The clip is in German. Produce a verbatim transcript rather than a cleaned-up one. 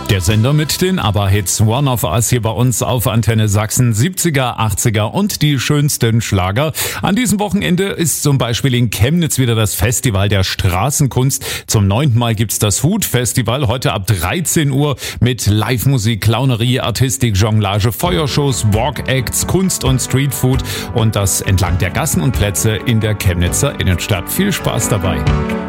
Der Sender mit den ABBA-Hits One of Us hier bei uns auf Antenne Sachsen, siebziger, achtziger und die schönsten Schlager. An diesem Wochenende ist zum Beispiel in Chemnitz wieder das Festival der Straßenkunst. Zum neunten Mal gibt's das Hut-Festival, heute ab dreizehn Uhr mit Live-Musik, Clownerie, Artistik, Jonglage, Feuershows, Walk-Acts, Kunst und Streetfood und das entlang der Gassen und Plätze in der Chemnitzer Innenstadt. Viel Spaß dabei.